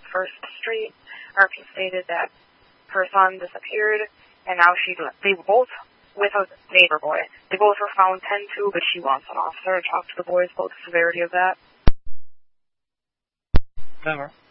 1st Street. RP stated that her son disappeared, and now they were both with a neighbor boy. They both were found 10-2, but she wants an officer to talk to the boys about the severity of that. Never.